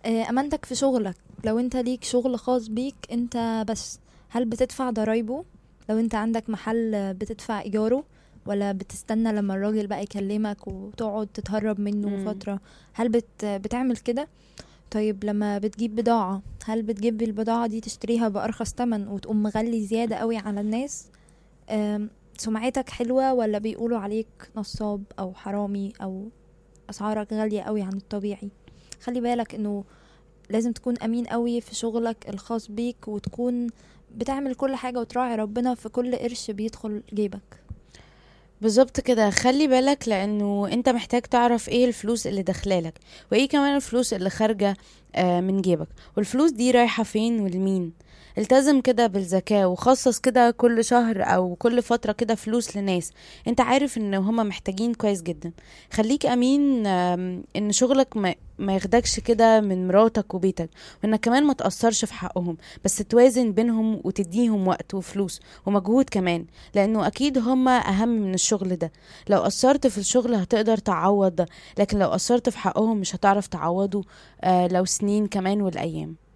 امانتك في شغلك، لو انت ليك شغل خاص بيك انت بس، هل بتدفع ضرايبه؟ لو انت عندك محل بتدفع ايجاره، ولا بتستنى لما الراجل بقى يكلمك وتقعد تتهرب منه مم. فترة؟ هل بتعمل كده؟ طيب لما بتجيب بضاعة، هل بتجيب البضاعة دي تشتريها بأرخص تمن وتقوم مغلي زيادة قوي على الناس؟ سمعتك حلوة ولا بيقولوا عليك نصاب أو حرامي أو أسعارك غالية قوي عن الطبيعي؟ خلي بالك انه لازم تكون امين قوي في شغلك الخاص بيك، وتكون بتعمل كل حاجة وتراعي ربنا في كل قرش بيدخل جيبك. بالظبط كده، خلي بالك لانه انت محتاج تعرف ايه الفلوس اللي داخلالك، وايه كمان الفلوس اللي خارجة من جيبك، والفلوس دي رايحة فين ولمين. التزم كده بالذكاء، وخصص كده كل شهر او كل فترة كده فلوس لناس انت عارف ان هما محتاجين كويس جدا. خليك امين، ان شغلك ما ياخدكش كده من مراتك وبيتك، وانك كمان ما تأثرش في حقهم، بس توازن بينهم وتديهم وقت وفلوس ومجهود كمان، لانه اكيد هما اهم من الشغل ده. لو قصرت في الشغل هتقدر تعوض ده، لكن لو قصرت في حقهم مش هتعرف تعوضه، لو سنين كمان والايام.